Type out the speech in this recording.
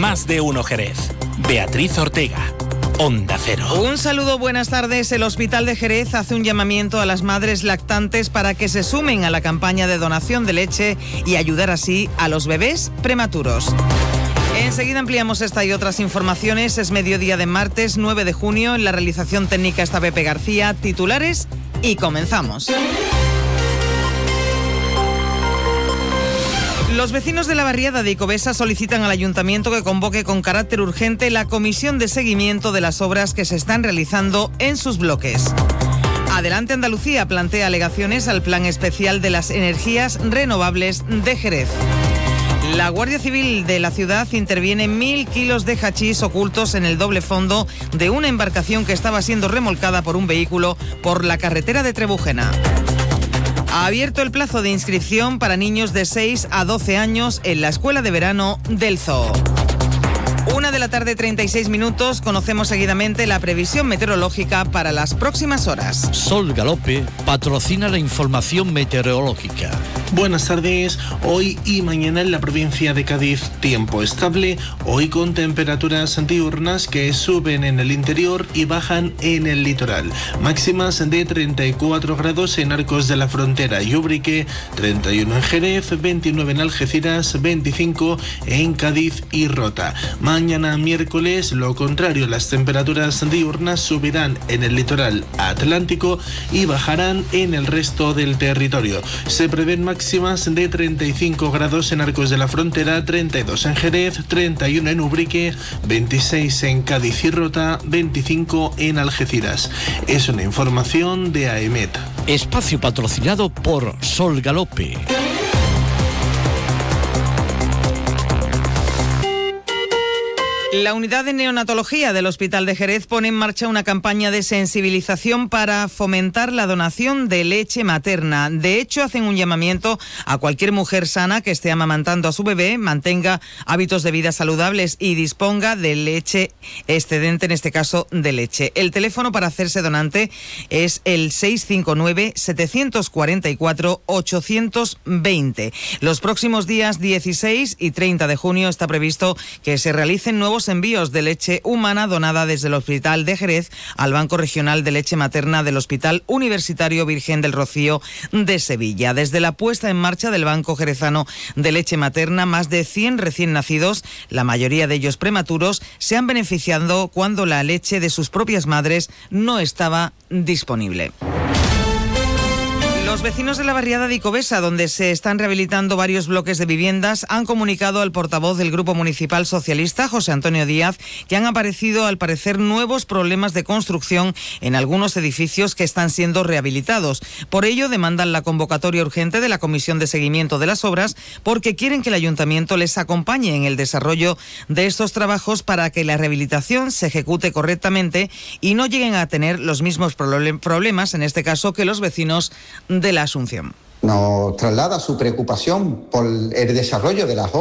Más de Uno Jerez. Beatriz Ortega. Onda Cero. Un saludo, buenas tardes. El Hospital de Jerez hace un llamamiento a las madres lactantes para que se sumen a la campaña de donación de leche y ayudar así a los bebés prematuros. Enseguida ampliamos esta y otras informaciones. Es mediodía de martes 9 de junio. En la realización técnica está Pepe García. Titulares y comenzamos. Los vecinos de la barriada de Icovesa solicitan al Ayuntamiento que convoque con carácter urgente la comisión de seguimiento de las obras que se están realizando en sus bloques. Adelante Andalucía plantea alegaciones al Plan Especial de las Energías Renovables de Jerez. La Guardia Civil de la ciudad interviene 1.000 kilos de hachís ocultos en el doble fondo de una embarcación que estaba siendo remolcada por un vehículo por la carretera de Trebujena. Ha abierto el plazo de inscripción para niños de 6 a 12 años en la escuela de verano del Zoo. 1:36 p.m. Conocemos seguidamente la previsión meteorológica para las próximas horas. Sol Galope patrocina la información meteorológica. Buenas tardes. Hoy y mañana en la provincia de Cádiz, tiempo estable. Hoy con temperaturas diurnas que suben en el interior y bajan en el litoral. Máximas de 34 grados en Arcos de la Frontera y Ubrique, 31 en Jerez, 29 en Algeciras, 25 en Cádiz y Rota. Mañana miércoles, lo contrario, las temperaturas diurnas subirán en el litoral atlántico y bajarán en el resto del territorio. Se prevén máximas de 35 grados en Arcos de la Frontera, 32 en Jerez, 31 en Ubrique, 26 en Cádiz y Rota, 25 en Algeciras. Es una información de AEMET. Espacio patrocinado por Sol Galope. La unidad de neonatología del Hospital de Jerez pone en marcha una campaña de sensibilización para fomentar la donación de leche materna. De hecho, hacen un llamamiento a cualquier mujer sana que esté amamantando a su bebé, mantenga hábitos de vida saludables y disponga de leche excedente, en este caso de leche. El teléfono para hacerse donante es el 659-744-820. Los próximos días 16 y 30 de junio está previsto que se realicen nuevos envíos de leche humana donada desde el Hospital de Jerez al Banco Regional de Leche Materna del Hospital Universitario Virgen del Rocío de Sevilla. Desde la puesta en marcha del Banco Jerezano de Leche Materna, más de 100 recién nacidos, la mayoría de ellos prematuros, se han beneficiado cuando la leche de sus propias madres no estaba disponible. Los vecinos de la barriada de Icovesa, donde se están rehabilitando varios bloques de viviendas, han comunicado al portavoz del Grupo Municipal Socialista, José Antonio Díaz, que han aparecido, al parecer, nuevos problemas de construcción en algunos edificios que están siendo rehabilitados. Por ello, demandan la convocatoria urgente de la Comisión de Seguimiento de las Obras, porque quieren que el Ayuntamiento les acompañe en el desarrollo de estos trabajos para que la rehabilitación se ejecute correctamente y no lleguen a tener los mismos problemas, en este caso, que los vecinos de la Asunción. Nos traslada su preocupación por el desarrollo de las obras